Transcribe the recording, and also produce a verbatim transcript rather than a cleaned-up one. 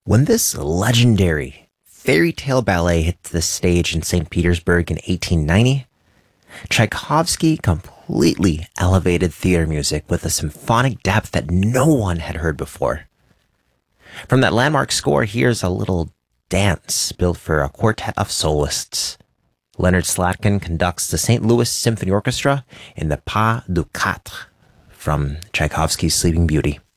When this legendary fairy tale ballet hit the stage in Saint Petersburg in eighteen ninety, Tchaikovsky completely elevated theater music with a symphonic depth that no one had heard before. From that landmark score, here's a little dance built for a quartet of soloists. Leonard Slatkin conducts the Saint Louis Symphony Orchestra in the Pas de Quatre from Tchaikovsky's Sleeping Beauty.